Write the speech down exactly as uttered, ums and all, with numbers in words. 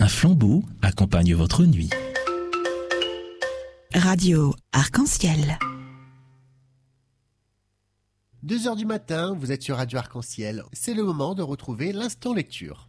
flambeau accompagne votre nuit. Radio Arc-en-Ciel. deux heures du matin, vous êtes sur Radio Arc-en-Ciel. C'est le moment de retrouver l'instant lecture.